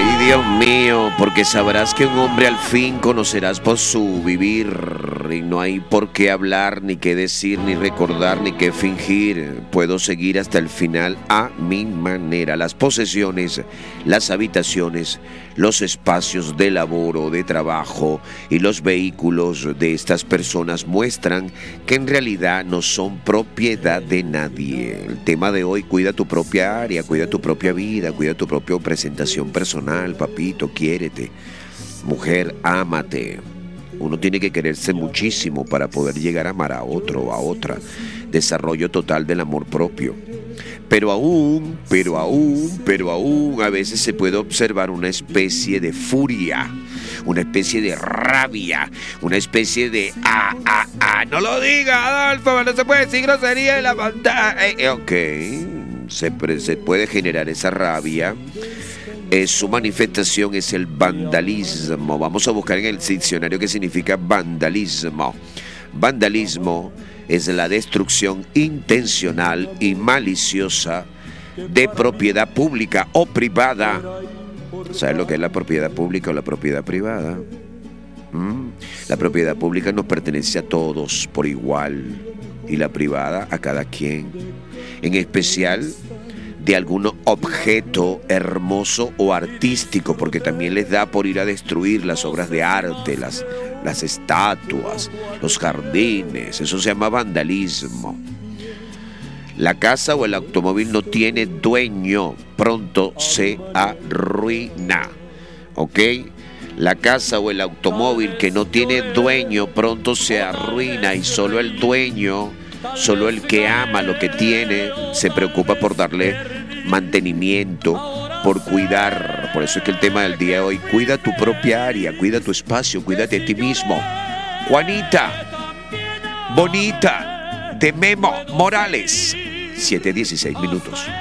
Ay, Dios mío, porque sabrás que un hombre al fin conocerás por su vivir, y no hay por qué hablar, ni qué decir, ni recordar, ni qué fingir. Puedo seguir hasta el final a mi manera. Las posesiones, las habitaciones, los espacios de labor o de trabajo y los vehículos de estas personas muestran que en realidad no son propiedad de nadie. El tema de hoy: cuida tu propia área, cuida tu propia vida, cuida tu propia presentación personal. Papito, quiérete. Mujer, ámate. Uno tiene que quererse muchísimo para poder llegar a amar a otro o a otra. Desarrollo total del amor propio. Pero aún, a veces se puede observar una especie de furia, una especie de rabia, una especie de no lo diga, Adolfo, no se puede decir grosería en la pantalla. Ok, se puede generar esa rabia. Su manifestación es el vandalismo. Vamos a buscar en el diccionario qué significa vandalismo. Vandalismo es la destrucción intencional y maliciosa de propiedad pública o privada. ¿Sabes lo que es la propiedad pública o la propiedad privada? La propiedad pública nos pertenece a todos por igual y la privada a cada quien. En especial de algún objeto hermoso o artístico, porque también les da por ir a destruir las obras de arte, las estatuas, los jardines. Eso se llama vandalismo. La casa o el automóvil no tiene dueño, pronto se arruina. ¿Ok? La casa o el automóvil que no tiene dueño pronto se arruina, y solo el dueño, solo el que ama lo que tiene, se preocupa por darle mantenimiento, por cuidar. Por eso es que el tema del día de hoy: cuida tu propia área, cuida tu espacio, cuídate a ti mismo. Juanita, bonita, de Memo Morales, 7:16 minutos.